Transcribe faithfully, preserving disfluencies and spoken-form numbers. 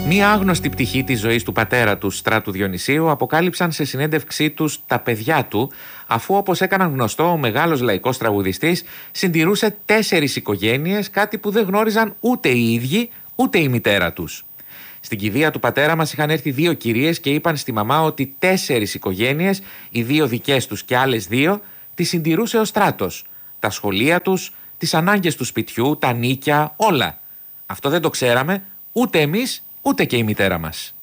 Μία άγνωστη πτυχή της ζωής του πατέρα του, Στράτου Διονυσίου, αποκάλυψαν σε συνέντευξή τους τα παιδιά του, αφού, όπως έκαναν γνωστό, ο μεγάλος λαϊκός τραγουδιστής συντηρούσε τέσσερις οικογένειες, κάτι που δεν γνώριζαν ούτε οι ίδιοι ούτε η μητέρα τους. Στην κηδεία του πατέρα μας είχαν έρθει δύο κυρίες και είπαν στη μαμά ότι τέσσερις οικογένειες, οι δύο δικές τους και άλλες δύο, τις συντηρούσε ο Στράτος. Τα σχολεία τους, τις ανάγκες του σπιτιού, τα νίκια, όλα. Αυτό δεν το ξέραμε ούτε εμείς ούτε και η μητέρα μας.